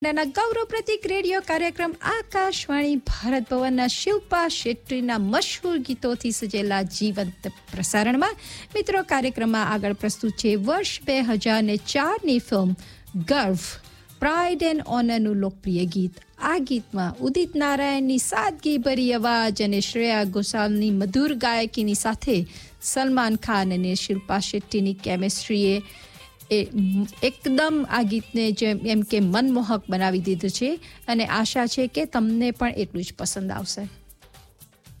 ના ગૌરવ પ્રતિક રેડિયો કાર્યક્રમ આકાશવાણી ભારત ભવનના શિલ્પા શેટ્ટીના મશહૂર ગીતોથી સજેલા જીવંત પ્રસારણમાં મિત્રો કાર્યક્રમમાં આગળ પ્રસ્તુત છે વર્ષ 2004ની ફિલ્મ ગર્વ પ્રાઇડ એન્ડ ઓનરનું લોકપ્રિય ગીત. આ ગીતમાં ઉદિત નારાયણની સાદગીભરી અવાજ અને શ્રેયા ઘોષાલની મધુર ગાયકીની સાથે સલમાન ખાન અને શિલ્પા શેટ્ટીની કેમિસ્ટ્રીએ એકદમ આ ગીતને જેમ કે મનમોહક બનાવી દીધું છે અને આશા છે કે તમને પણ એટલું જ પસંદ આવશે.